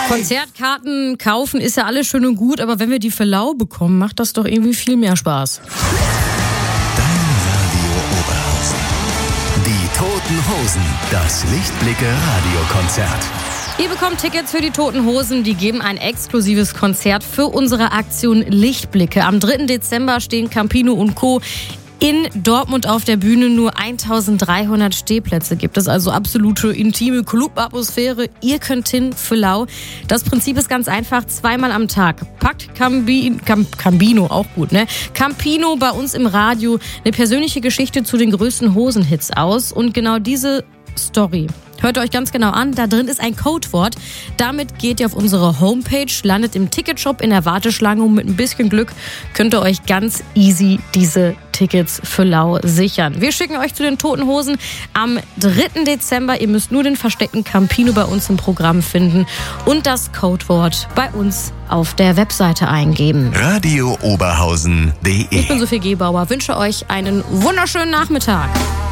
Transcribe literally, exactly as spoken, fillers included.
Konzertkarten kaufen ist ja alles schön und gut, aber wenn wir die für lau bekommen, macht das doch irgendwie viel mehr Spaß. Dein Radio Oberhausen. Die Toten Hosen. Das Lichtblicke-Radiokonzert. Ihr bekommt Tickets für die Toten Hosen. Die geben ein exklusives Konzert für unsere Aktion Lichtblicke. Am dritten Dezember stehen Campino und Co. in Dortmund auf der Bühne. Nur eintausenddreihundert Stehplätze gibt es, also absolute intime Club-Atmosphäre. Ihr könnt hin für lau. Das Prinzip ist ganz einfach, zweimal am Tag packt Cambi, Cam, Cambino, auch gut, ne? Campino bei uns im Radio eine persönliche Geschichte zu den größten Hosenhits aus. Und genau diese Story hört euch ganz genau an. Da drin ist ein Codewort. Damit geht ihr auf unsere Homepage, landet im Ticketshop in der Warteschlange und mit ein bisschen Glück könnt ihr euch ganz easy diese Tickets für lau sichern. Wir schicken euch zu den Toten Hosen am dritten Dezember. Ihr müsst nur den versteckten Campino bei uns im Programm finden und das Codewort bei uns auf der Webseite eingeben. radio oberhausen punkt de Ich bin Sophie Gebauer, wünsche euch einen wunderschönen Nachmittag.